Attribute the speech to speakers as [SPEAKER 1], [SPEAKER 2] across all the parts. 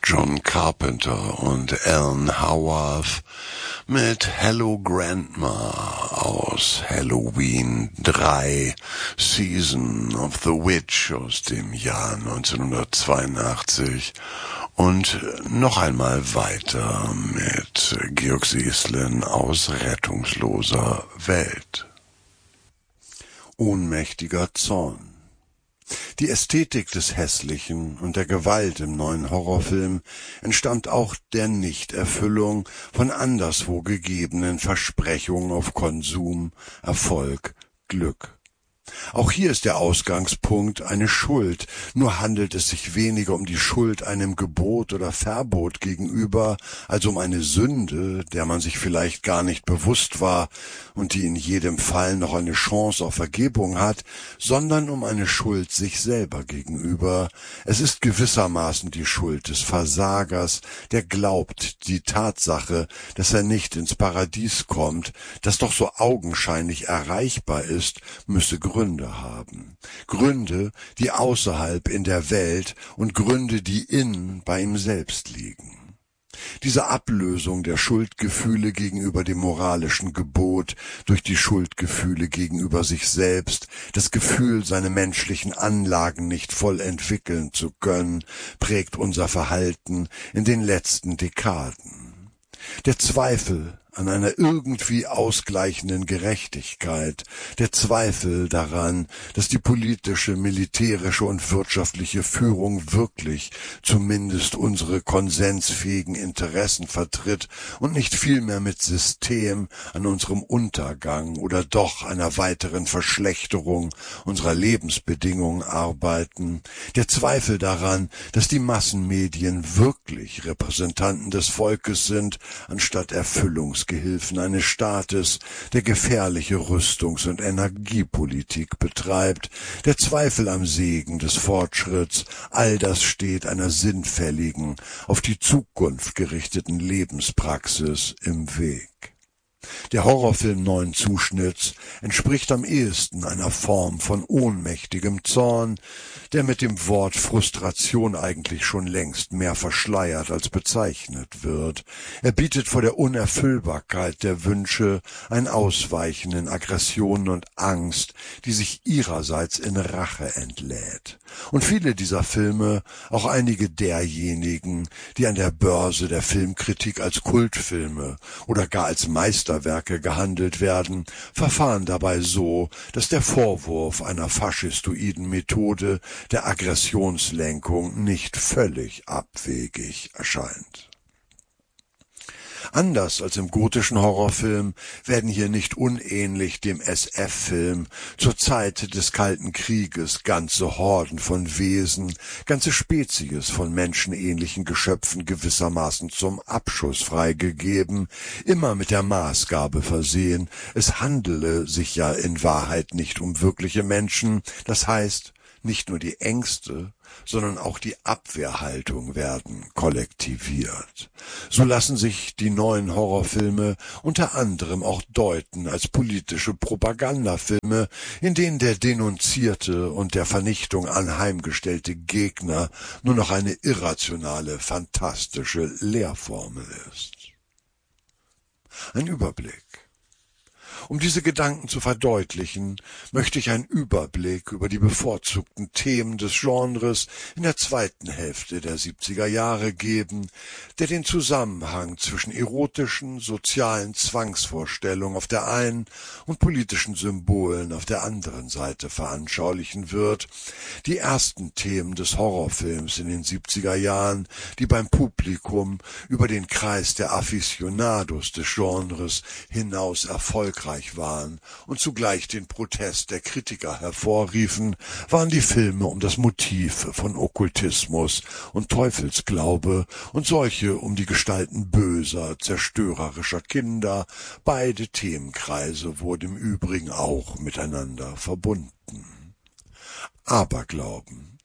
[SPEAKER 1] John Carpenter und Alan Howarth mit Hello Grandma aus Halloween 3 Season of the Witch aus dem Jahr 1982 und noch einmal weiter mit Georg Seeßlen aus Rettungsloser Welt. Ohnmächtiger Zorn. Die Ästhetik des Hässlichen und der Gewalt im neuen Horrorfilm entstammt auch der Nichterfüllung von anderswo gegebenen Versprechungen auf Konsum, Erfolg, Glück. Auch hier ist der Ausgangspunkt eine Schuld, nur handelt es sich weniger um die Schuld einem Gebot oder Verbot gegenüber, als um eine Sünde, der man sich vielleicht gar nicht bewusst war und die in jedem Fall noch eine Chance auf Vergebung hat, sondern um eine Schuld sich selber gegenüber. Es ist gewissermaßen die Schuld des Versagers, der glaubt, die Tatsache, dass er nicht ins Paradies kommt, das doch so augenscheinlich erreichbar ist, müsse Gründe haben. Gründe, die außerhalb in der Welt und Gründe, die innen bei ihm selbst liegen. Diese Ablösung der Schuldgefühle gegenüber dem moralischen Gebot durch die Schuldgefühle gegenüber sich selbst, das Gefühl, seine menschlichen Anlagen nicht voll entwickeln zu können, prägt unser Verhalten in den letzten Dekaden. Der Zweifel an einer irgendwie ausgleichenden Gerechtigkeit, der Zweifel daran, dass die politische, militärische und wirtschaftliche Führung wirklich zumindest unsere konsensfähigen Interessen vertritt und nicht vielmehr mit System an unserem Untergang oder doch einer weiteren Verschlechterung unserer Lebensbedingungen arbeiten, der Zweifel daran, dass die Massenmedien wirklich Repräsentanten des Volkes sind, anstatt Erfüllungsgehilfen eines Staates, der gefährliche Rüstungs- und Energiepolitik betreibt, der Zweifel am Segen des Fortschritts, all das steht einer sinnfälligen, auf die Zukunft gerichteten Lebenspraxis im Weg. Der Horrorfilm neuen Zuschnitts entspricht am ehesten einer Form von ohnmächtigem Zorn, der mit dem Wort Frustration eigentlich schon längst mehr verschleiert als bezeichnet wird. Er bietet vor der Unerfüllbarkeit der Wünsche ein Ausweichen in Aggressionen und Angst, die sich ihrerseits in Rache entlädt. Und viele dieser Filme, auch einige derjenigen, die an der Börse der Filmkritik als Kultfilme oder gar als Meisterwerke gehandelt werden, verfahren dabei so, dass der Vorwurf einer faschistoiden Methode der Aggressionslenkung nicht völlig abwegig erscheint. Anders als im gotischen Horrorfilm werden hier nicht unähnlich dem SF-Film zur Zeit des Kalten Krieges ganze Horden von Wesen, ganze Spezies von menschenähnlichen Geschöpfen gewissermaßen zum Abschuss freigegeben, immer mit der Maßgabe versehen, es handele sich ja in Wahrheit nicht um wirkliche Menschen, das heißt, nicht nur die Ängste, sondern auch die Abwehrhaltung werden kollektiviert. So lassen sich die neuen Horrorfilme unter anderem auch deuten als politische Propagandafilme, in denen der denunzierte und der Vernichtung anheimgestellte Gegner nur noch eine irrationale, fantastische Lehrformel ist. Ein Überblick. Um diese Gedanken zu verdeutlichen, möchte ich einen Überblick über die bevorzugten Themen des Genres in der zweiten Hälfte der 70er Jahre geben, der den Zusammenhang zwischen erotischen, sozialen Zwangsvorstellungen auf der einen und politischen Symbolen auf der anderen Seite veranschaulichen wird. Die ersten Themen des Horrorfilms in den 70er Jahren, die beim Publikum über den Kreis der Aficionados des Genres hinaus erfolgreich waren und zugleich den Protest der Kritiker hervorriefen, waren die Filme um das Motiv von Okkultismus und Teufelsglaube und solche um die Gestalten böser, zerstörerischer Kinder. Beide Themenkreise wurden im Übrigen auch miteinander verbunden. Aberglauben.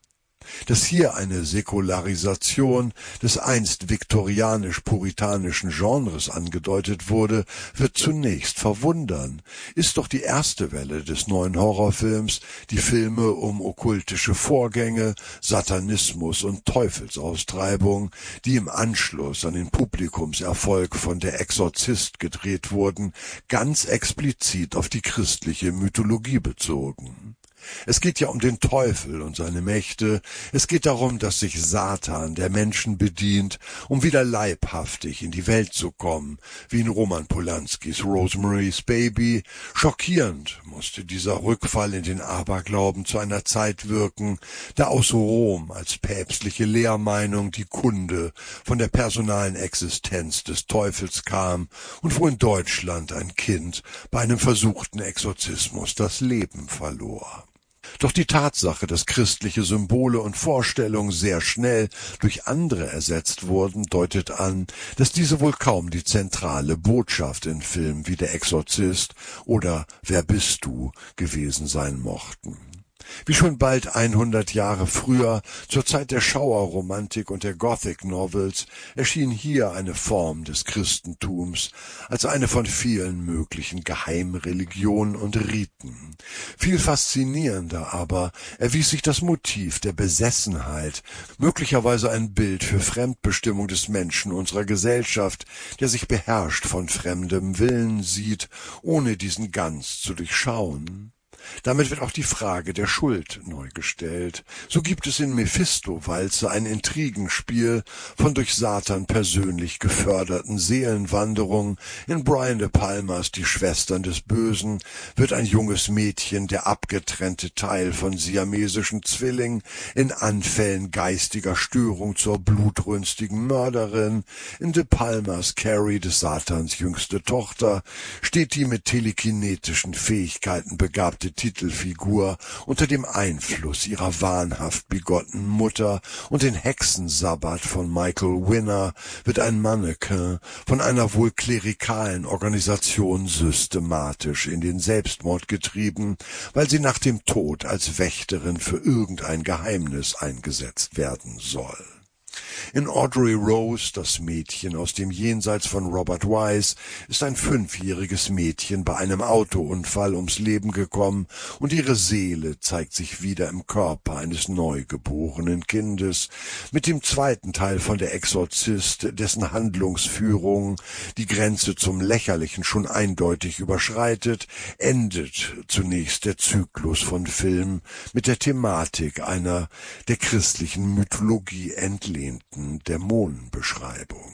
[SPEAKER 1] Dass hier eine Säkularisation des einst viktorianisch-puritanischen Genres angedeutet wurde, wird zunächst verwundern. Ist doch die erste Welle des neuen Horrorfilms die Filme um okkultische Vorgänge, Satanismus und Teufelsaustreibung, die im Anschluss an den Publikumserfolg von Der Exorzist gedreht wurden, ganz explizit auf die christliche Mythologie bezogen. Es geht ja um den Teufel und seine Mächte. Es geht darum, dass sich Satan der Menschen bedient, um wieder leibhaftig in die Welt zu kommen, wie in Roman Polanskis Rosemary's Baby. Schockierend musste dieser Rückfall in den Aberglauben zu einer Zeit wirken, da aus Rom als päpstliche Lehrmeinung die Kunde von der personalen Existenz des Teufels kam und wo in Deutschland ein Kind bei einem versuchten Exorzismus das Leben verlor. Doch die Tatsache, dass christliche Symbole und Vorstellungen sehr schnell durch andere ersetzt wurden, deutet an, dass diese wohl kaum die zentrale Botschaft in Filmen wie Der Exorzist oder Wer bist du gewesen sein mochten. Wie schon bald 100 Jahre früher, zur Zeit der Schauerromantik und der Gothic Novels, erschien hier eine Form des Christentums als eine von vielen möglichen Geheimreligionen und Riten. Viel faszinierender aber erwies sich das Motiv der Besessenheit, möglicherweise ein Bild für Fremdbestimmung des Menschen unserer Gesellschaft, der sich beherrscht von fremdem Willen sieht, ohne diesen ganz zu durchschauen. Damit wird auch die Frage der Schuld neu gestellt. So gibt es in Mephisto-Walze ein Intrigenspiel von durch Satan persönlich geförderten Seelenwanderungen. In Brian De Palmas Die Schwestern des Bösen wird ein junges Mädchen der abgetrennte Teil von siamesischen Zwillingen, in Anfällen geistiger Störung zur blutrünstigen Mörderin. In De Palmas Carrie des Satans jüngste Tochter steht die mit telekinetischen Fähigkeiten begabte Titelfigur unter dem Einfluss ihrer wahnhaft bigotten Mutter, und in Hexensabbat von Michael Winner wird ein Mannequin von einer wohl klerikalen Organisation systematisch in den Selbstmord getrieben, weil sie nach dem Tod als Wächterin für irgendein Geheimnis eingesetzt werden soll. In Audrey Rose, das Mädchen aus dem Jenseits von Robert Wise, ist ein 5-jähriges Mädchen bei einem Autounfall ums Leben gekommen und ihre Seele zeigt sich wieder im Körper eines neugeborenen Kindes. Mit dem zweiten Teil von Der Exorzist, dessen Handlungsführung die Grenze zum Lächerlichen schon eindeutig überschreitet, endet zunächst der Zyklus von Filmen mit der Thematik einer der christlichen Mythologie entlehnten Dämonenbeschreibung.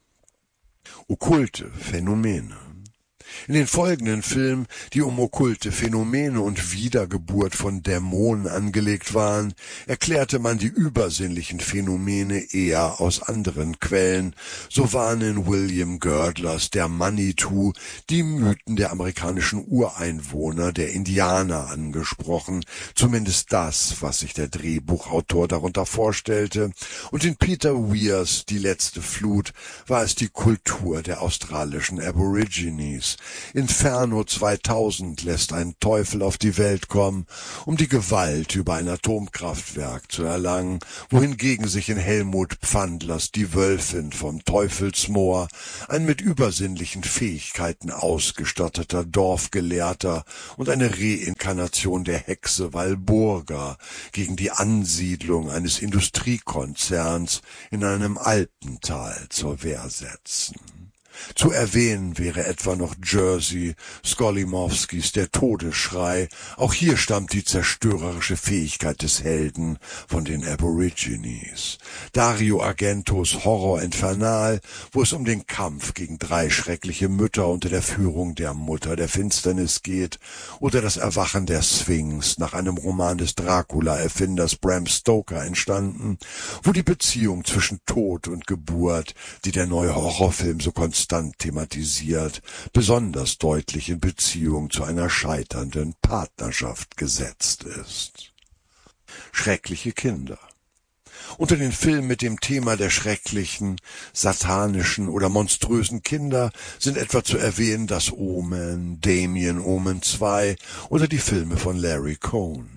[SPEAKER 1] Okkulte Phänomene. In den folgenden Filmen, die um okkulte Phänomene und Wiedergeburt von Dämonen angelegt waren, erklärte man die übersinnlichen Phänomene eher aus anderen Quellen. So waren in William Girdlers Der Manitou die Mythen der amerikanischen Ureinwohner, der Indianer, angesprochen, zumindest das, was sich der Drehbuchautor darunter vorstellte, und in Peter Weirs Die letzte Flut war es die Kultur der australischen Aborigines. Inferno 2000 lässt ein Teufel auf die Welt kommen, um die Gewalt über ein Atomkraftwerk zu erlangen, wohingegen sich in Helmut Pfandlers Die Wölfin vom Teufelsmoor ein mit übersinnlichen Fähigkeiten ausgestatteter Dorfgelehrter und eine Reinkarnation der Hexe Walburga gegen die Ansiedlung eines Industriekonzerns in einem Alpental zur Wehr setzen. Zu erwähnen wäre etwa noch Jersey, Skolimowskis Der Todesschrei. Auch hier stammt die zerstörerische Fähigkeit des Helden von den Aborigines. Dario Argentos Horror Infernal, wo es um den Kampf gegen 3 schreckliche Mütter unter der Führung der Mutter der Finsternis geht, oder das Erwachen der Sphinx, nach einem Roman des Dracula-Erfinders Bram Stoker entstanden, wo die Beziehung zwischen Tod und Geburt, die der neue Horrorfilm so konstant thematisiert, besonders deutlich in Beziehung zu einer scheiternden Partnerschaft gesetzt ist. Schreckliche Kinder. Unter den Filmen mit dem Thema der schrecklichen, satanischen oder monströsen Kinder sind etwa zu erwähnen Das Omen, Damien Omen 2 oder die Filme von Larry Cohn.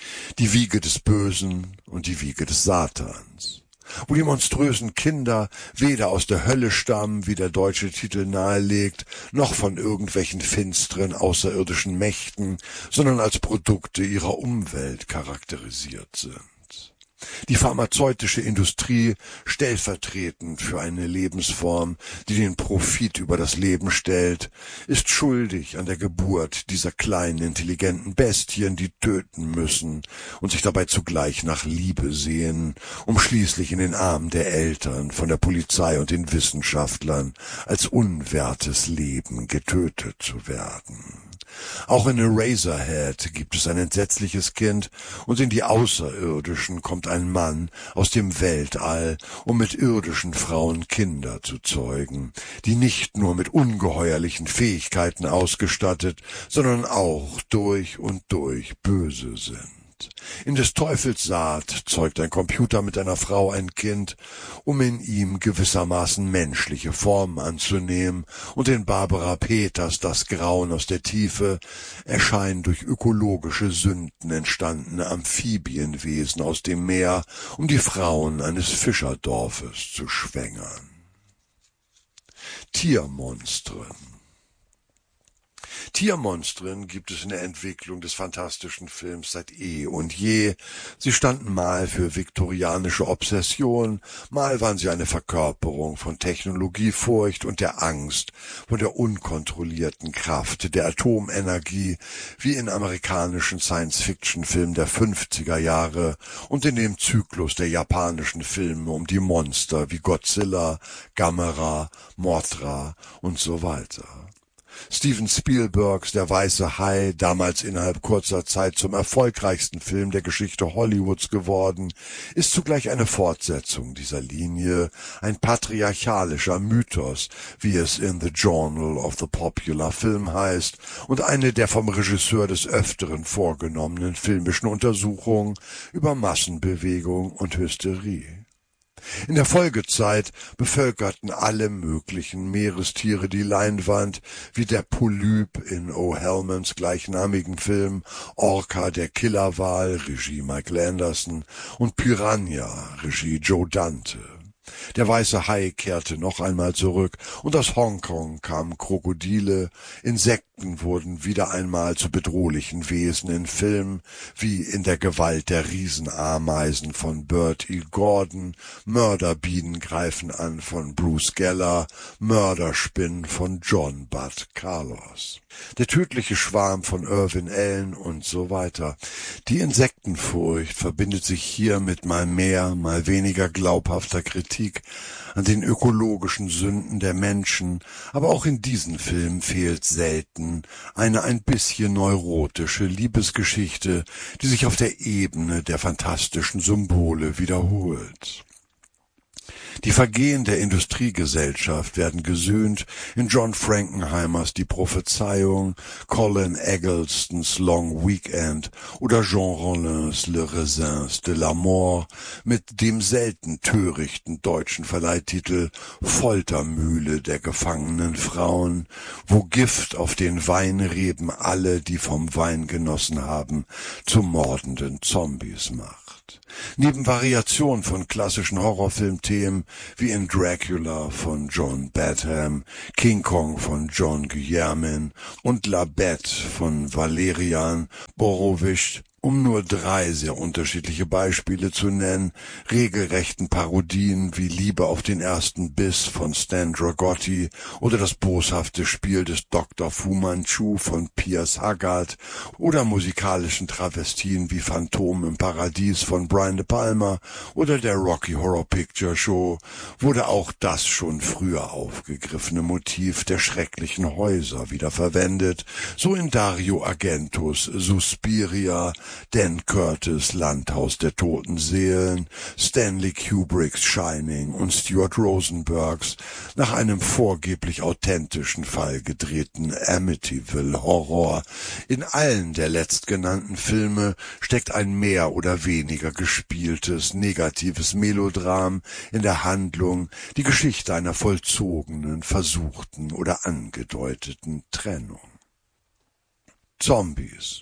[SPEAKER 1] Die Wiege des Bösen und die Wiege des Satans, wo die monströsen Kinder weder aus der Hölle stammen, wie der deutsche Titel nahelegt, noch von irgendwelchen finsteren außerirdischen Mächten, sondern als Produkte ihrer Umwelt charakterisiert sind. Die pharmazeutische Industrie, stellvertretend für eine Lebensform, die den Profit über das Leben stellt, ist schuldig an der Geburt dieser kleinen, intelligenten Bestien, die töten müssen und sich dabei zugleich nach Liebe sehen, um schließlich in den Armen der Eltern, von der Polizei und den Wissenschaftlern als unwertes Leben getötet zu werden. Auch in Eraserhead gibt es ein entsetzliches Kind, und in die Außerirdischen kommt ein Mann aus dem Weltall, um mit irdischen Frauen Kinder zu zeugen, die nicht nur mit ungeheuerlichen Fähigkeiten ausgestattet, sondern auch durch und durch böse sind. In des Teufels Saat zeugt ein Computer mit einer Frau ein Kind, um in ihm gewissermaßen menschliche Formen anzunehmen, und in Barbara Peters Das Grauen aus der Tiefe erscheinen durch ökologische Sünden entstandene Amphibienwesen aus dem Meer, um die Frauen eines Fischerdorfes zu schwängern. Tiermonstren. Tiermonstren gibt es in der Entwicklung des fantastischen Films seit eh und je. Sie standen mal für viktorianische Obsession, mal waren sie eine Verkörperung von Technologiefurcht und der Angst vor der unkontrollierten Kraft der Atomenergie, wie in amerikanischen Science-Fiction-Filmen der 50er Jahre und in dem Zyklus der japanischen Filme um die Monster wie Godzilla, Gamera, Mothra und so weiter. Steven Spielbergs Der weiße Hai, damals innerhalb kurzer Zeit zum erfolgreichsten Film der Geschichte Hollywoods geworden, ist zugleich eine Fortsetzung dieser Linie, ein patriarchalischer Mythos, wie es in The Journal of the Popular Film heißt, und eine der vom Regisseur des Öfteren vorgenommenen filmischen Untersuchungen über Massenbewegung und Hysterie. In der Folgezeit bevölkerten alle möglichen Meerestiere die Leinwand, wie der Polyp in O'Helmans gleichnamigen Film, Orca der Killerwal, Regie Michael Anderson, und Piranha, Regie Joe Dante. Der weiße Hai kehrte noch einmal zurück, und aus Hongkong kamen Krokodile, Insekten wurden wieder einmal zu bedrohlichen Wesen in Filmen, wie in der Gewalt der Riesenameisen von Burt E. Gordon, Mörderbienen greifen an von Bruce Geller, Mörderspinnen von John Budd Carlos, der tödliche Schwarm von Irwin Allen und so weiter. Die Insektenfurcht verbindet sich hier mit mal mehr, mal weniger glaubhafter Kritik an den ökologischen Sünden der Menschen, aber auch in diesen Filmen fehlt selten eine ein bisschen neurotische Liebesgeschichte, die sich auf der Ebene der fantastischen Symbole wiederholt. Die Vergehen der Industriegesellschaft werden gesühnt in John Frankenheimers Die Prophezeiung, Colin Egglestons Long Weekend oder Jean Rollins Le Raisins de la Mort mit dem selten törichten deutschen Verleihtitel Foltermühle der gefangenen Frauen, wo Gift auf den Weinreben alle, die vom Wein genossen haben, zu mordenden Zombies macht. Neben Variationen von klassischen Horrorfilmthemen wie in Dracula von John Badham, King Kong von John Guillermin und La Bête von Valerian Borowicz, um nur 3 sehr unterschiedliche Beispiele zu nennen, regelrechten Parodien wie Liebe auf den ersten Biss von Stan Dragotti oder das boshafte Spiel des Dr. Fu Manchu von Piers Haggard oder musikalischen Travestien wie Phantom im Paradies von Brian De Palma oder der Rocky Horror Picture Show, wurde auch das schon früher aufgegriffene Motiv der schrecklichen Häuser wieder verwendet, so in Dario Argentos Suspiria, Dan Curtis Landhaus der toten Seelen, Stanley Kubricks Shining und Stuart Rosenbergs nach einem vorgeblich authentischen Fall gedrehten Amityville Horror. In allen der letztgenannten Filme steckt ein mehr oder weniger gespieltes, negatives Melodram in der Handlung, die Geschichte einer vollzogenen, versuchten oder angedeuteten Trennung. Zombies.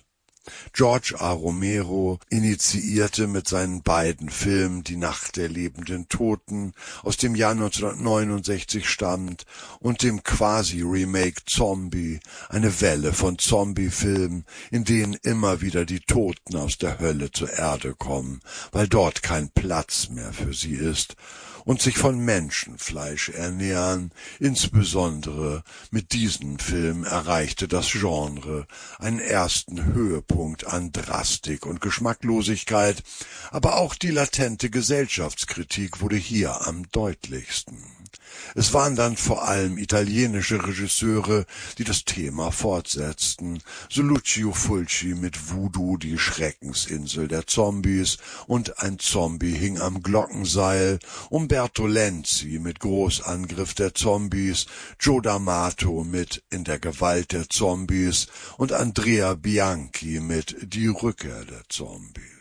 [SPEAKER 1] George A. Romero initiierte mit seinen beiden Filmen Die Nacht der lebenden Toten aus dem Jahr 1969 stammend und dem Quasi-Remake Zombie eine Welle von Zombie-Filmen, in denen immer wieder die Toten aus der Hölle zur Erde kommen, weil dort kein Platz mehr für sie ist, und sich von Menschenfleisch ernähren. Insbesondere mit diesem Film erreichte das Genre einen ersten Höhepunkt an Drastik und Geschmacklosigkeit, aber auch die latente Gesellschaftskritik wurde hier am deutlichsten. Es waren dann vor allem italienische Regisseure, die das Thema fortsetzten, so Lucio Fulci mit Voodoo, die Schreckensinsel der Zombies und Ein Zombie hing am Glockenseil, Umberto Lenzi mit Großangriff der Zombies, Joe D'Amato mit In der Gewalt der Zombies und Andrea Bianchi mit Die Rückkehr der Zombies.